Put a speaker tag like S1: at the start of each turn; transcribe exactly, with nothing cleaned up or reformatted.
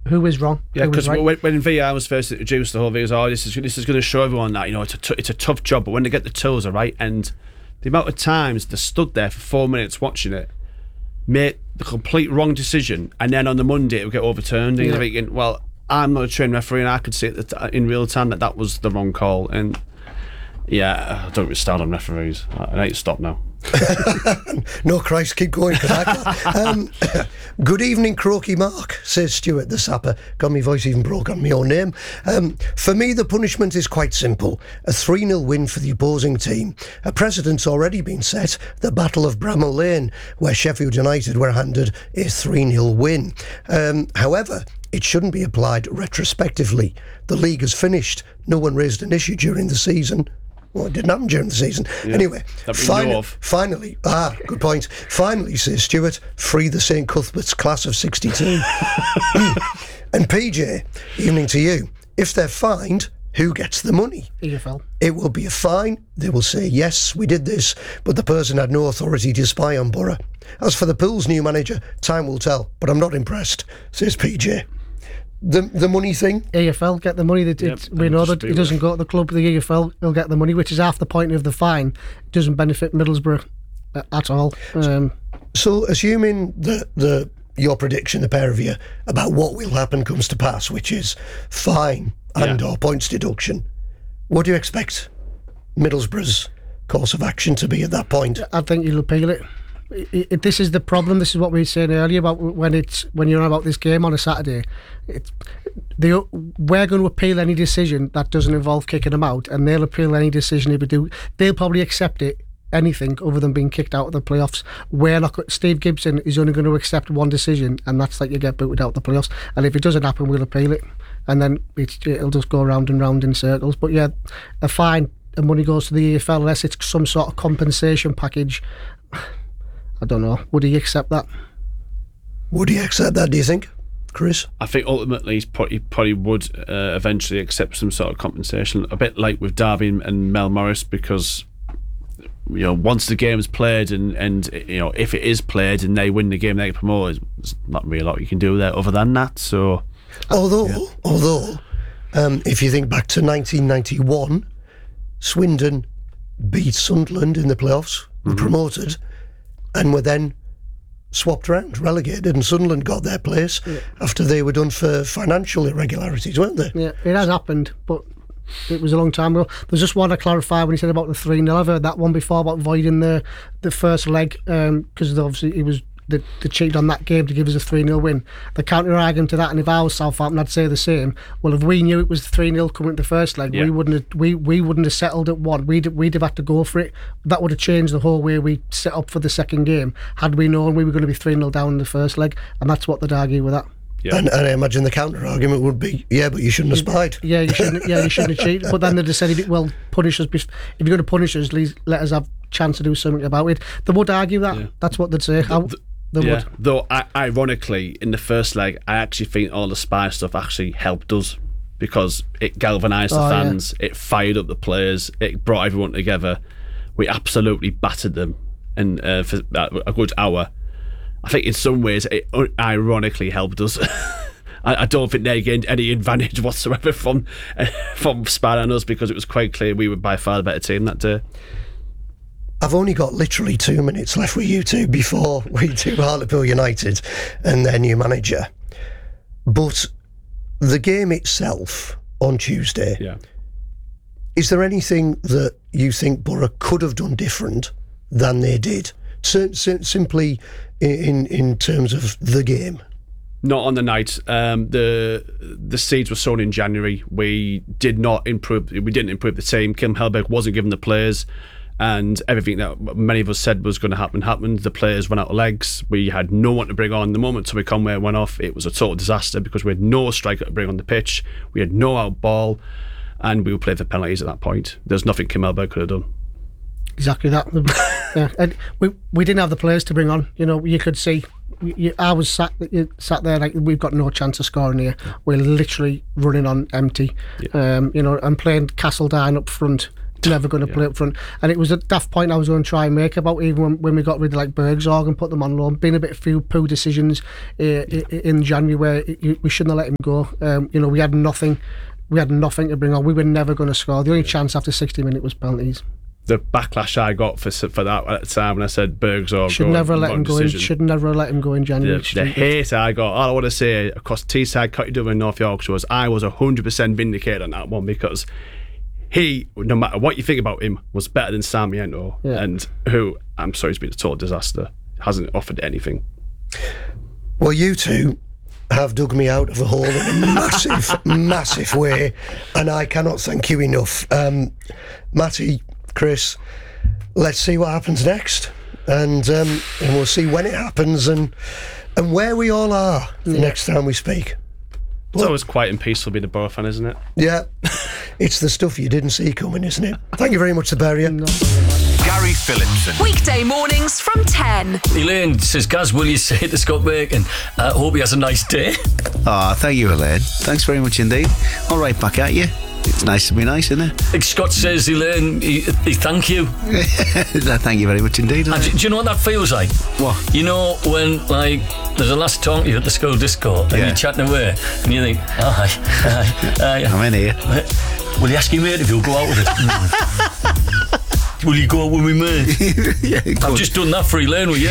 S1: who was wrong?
S2: Yeah, because
S1: right?
S2: when, when V R was first introduced, the whole thing was, oh, this is this is going to show everyone that, you know, it's a t- it's a tough job, but when they get the tools, all right, and the amount of times they stood there for four minutes watching it, made the complete wrong decision, and then on the Monday it would get overturned, and
S1: yeah.
S2: you're thinking, well, I'm not a trained referee, and I could see it in real time that that was the wrong call, and yeah, I don't really start on referees. I need to stop now.
S3: No, Christ, keep going. I can't. Um, good evening, Croaky Mark, says Stuart the Sapper. God, my voice even broke on my own name. Um, for me, the punishment is quite simple. A three nil win for the opposing team. A precedent's already been set, the Battle of Bramall Lane, where Sheffield United were handed a three nil win. Um, however, it shouldn't be applied retrospectively. The league has finished. No one raised an issue during the season. Well, it didn't happen during the season. Yeah, anyway, fin- finally, ah, good point. Finally, says Stuart, free the Saint Cuthbert's class of sixty-two. And P J, evening to you. If they're fined, who gets the money?
S1: E F L.
S3: It will be a fine. They will say, yes, we did this, but the person had no authority to spy on Borough. As for the Pool's new manager, time will tell, but I'm not impressed, says P J. The the money thing?
S1: E F L get the money. That
S2: yep,
S1: we know that he doesn't go to the club. The E F L will get the money, which is half the point of the fine. It doesn't benefit Middlesbrough at all. Um,
S3: so, assuming that the your prediction, the pair of you, about what will happen comes to pass, which is fine and yeah. or points deduction, what do you expect Middlesbrough's course of action to be at that point?
S1: I think he'll appeal it. It, it, this is the problem. This is what we were saying earlier about when it's when you're on about this game on a Saturday. It's, they, we're going to appeal any decision that doesn't involve kicking them out, and they'll appeal any decision if we do. They'll probably accept it, anything other than being kicked out of the playoffs. We're not. Steve Gibson is only going to accept one decision, and that's that you get booted out of the playoffs. And if it doesn't happen, we'll appeal it, and then it's, it'll just go round and round in circles. But yeah, a fine and money goes to the E F L unless it's some sort of compensation package. I don't know. Would he accept that?
S3: Would he accept that, do you think, Chris?
S2: I think ultimately he probably, probably would uh, eventually accept some sort of compensation, a bit like with Derby and Mel Morris, because you know once the game is played and, and you know if it is played and they win the game, they get promoted. There's not really a lot you can do there other than that. So,
S3: although,
S2: yeah.
S3: although, um, if you think back to nineteen ninety-one, Swindon beat Sunderland in the playoffs, were mm-hmm. promoted. And were then swapped around, relegated, and Sunderland got their place yeah. after they were done for financial irregularities, weren't they?
S1: Yeah, it has happened, but it was a long time ago. There's just one to clarify when he said about the three nil. I've heard that one before about voiding the the first leg because um, obviously he was the, the cheat on that game to give us a three nil win. The counter argument to that, and if I was Southampton, I'd say the same. Well, if we knew it was three nil coming to the first leg, yeah. we wouldn't have, we we wouldn't have settled at one. We'd we'd have had to go for it. That would have changed the whole way we set up for the second game. Had we known we were going to be three nil down in the first leg, and that's what they'd argue with that.
S3: Yeah. And, and I imagine the counter argument would be, yeah, but you shouldn't have spied.
S1: Yeah, you shouldn't. Yeah, you shouldn't have cheated. But then they just said, if it, well, punish us. If you're going to punish us, please let us have a chance to do something about it. They would argue that. Yeah. That's what they'd say. How,
S2: the, the, yeah. Though, I, ironically, in the first leg, I actually think all the spy stuff actually helped us because it galvanised the oh, fans. Yeah. It fired up the players. It brought everyone together. We absolutely battered them, and uh, for a good hour. I think in some ways it ironically helped us. I, I don't think they gained any advantage whatsoever from uh, from spying on us because it was quite clear we were by far the better team that day.
S3: I've only got literally two minutes left with you two before we do Hartlepool United and their new manager. But the game itself on Tuesday,
S2: yeah.
S3: is there anything that you think Borough could have done different than they did? Sim- sim- simply in in terms of the game.
S2: Not on the night. Um, the the seeds were sown in January. We did not improve. We didn't improve the team. Kim Helberg wasn't given the players, and everything that many of us said was going to happen happened. The players went out of legs. We had no one to bring on. The moment Tommy Conway went off, it was a total disaster because we had no striker to bring on the pitch. We had no out ball, and we were playing for penalties at that point. There's nothing Kim Helberg could have done.
S1: Exactly that. Yeah, and we we didn't have the players to bring on. You know, you could see. You, I was sat you sat there like we've got no chance of scoring here. We're literally running on empty. Yeah. Um, you know, and playing Castledine up front never going to
S2: Yeah.
S1: play up front. And it was a daft point I was going to try and make about even when, when we got rid of like Bergzorg and put them on loan, being a bit few poor decisions uh, yeah. in January where it, we shouldn't have let him go. Um, you know, we had nothing. We had nothing to bring on. We were never going to score. The only chance after sixty minutes was penalties.
S2: The backlash I got for for that at the time when I said Bergzorg
S1: should never let him go in. Should never let him go in January.
S2: The, the hate I got. All I want to say across Teesside, County Dublin, North Yorkshire was I was one hundred percent vindicated on that one because he, no matter what you think about him, was better than Sarmiento,
S1: yeah.
S2: and who I'm sorry has been a total disaster. Hasn't offered anything.
S3: Well, you two have dug me out of a hole in a massive, massive way, and I cannot thank you enough. Um, Matty, Chris, let's see what happens next, and um, and we'll see when it happens and and where we all are the yeah. next time we speak.
S2: It's well, always quiet and peaceful being a Borough fan, isn't it?
S3: Yeah, it's the stuff you didn't see coming, isn't it? Thank you very much, the Barrier. No.
S4: Gary Phillipson.
S5: Weekday mornings from ten.
S6: Elaine says, Gaz, will you say to Scott Bacon, I uh, hope he has a nice day?
S7: Oh, thank you, Elaine. Thanks very much indeed. All right, back at you. It's nice to be nice, isn't it?
S6: Like Scott says, Elaine, he, he thank you.
S7: Thank you very much indeed.
S6: Do, do you know what that feels like?
S7: What?
S6: You know when, like, there's a last talk to you at the school disco and yeah. you're chatting away and you think, aye, aye, aye.
S7: I'm in here.
S6: Will you ask your mate if you'll go out with it? Will you go out with me, mate?
S7: Yeah,
S6: I've just done that for Elaine with you.